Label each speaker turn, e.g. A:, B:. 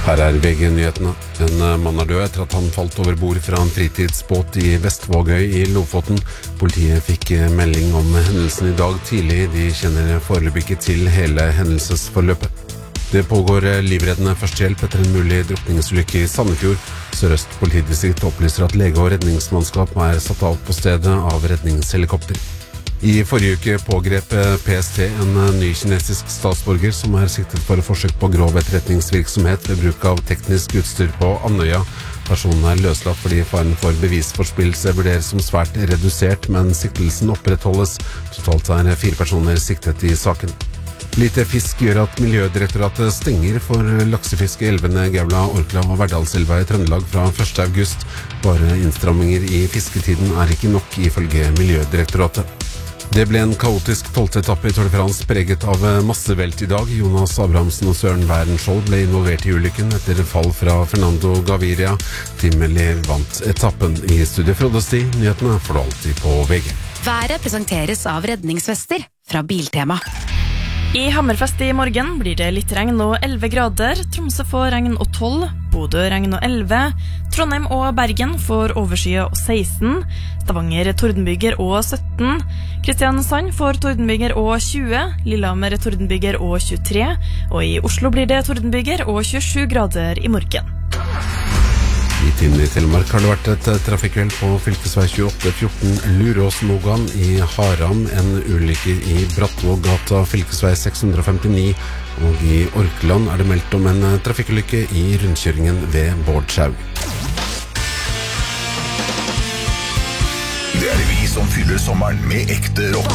A: Her VG-nyhetene. En mann død etter at han falt over bord fra en fritidsbåt i Vestvågøy i Lofoten. Politiet fikk melding om hendelsen i dag tidlig. De kjenner foreløpig ikke til hele hendelsesforløpet. Det pågår livreddende førstehjelp etter en mulig drukningsulykke i Sandefjord. Sørøst politidistrikt opplyser at lege og redningsmannskap satt av på stedet av redningshelikopter. I forrige uke pågrep PST en ny kinesisk statsborger som siktet for forsøk på grov etterretningsvirksomhet ved bruk av teknisk utstyr på Andøya. Personen løslatt fordi faren for bevisforspillelse vurderes som svært redusert, men siktelsen opprettholdes. Totalt 4 personer siktet i saken. Lite fisk gjør at Miljødirektoratet stenger for laksefiske i elvene Gaula, Orkla og Verdalselva i Trøndelag fra 1. august. Bare innstramminger i fisketiden ikke nok ifølge Miljødirektoratet. Det ble en kaotisk 12. etappe i Tour de France preget av massevelt i dag. Jonas Abrahamsen og Søren Bærenskjold ble involvert i ulykken etter fall fra Fernando Gaviria. Tim Melier vant etappen. I studiet Frode Sti, nyhetene får du alltid på VG.
B: Været presenteres av redningsvester fra Biltema.
C: I Hammerfest i morgen blir det litt regn og 11 grader. Tromsø får regn og 12, Bodø regn og 11, Trondheim og Bergen får overskye og 16, Stavanger tordenbyger og 17, Kristiansand får tordenbyger og 20, Lillehammer tordenbyger og 23, og i Oslo blir det tordenbyger og 27 grader i morgen.
A: I tiden i Telemark har det vært et trafikkuhell på fylkesvei 2814 Lurås-Nogan i Haram, en ulykke i Brattvåggata fylkesvei 659, og i Orkland det meldt om en trafikkulykke i rundkjøringen ved Bårdshaug.
D: Det vi som fyller sommeren med ekte rock.